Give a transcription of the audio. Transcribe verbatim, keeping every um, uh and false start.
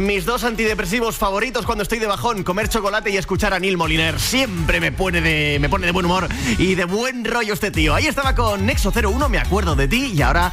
Mis dos antidepresivos favoritos cuando estoy de bajón, comer chocolate y escuchar a Neil Moliner. Siempre me pone de, me pone de buen humor y de buen rollo este tío. Ahí estaba con Nexo cero uno, me acuerdo de ti, y ahora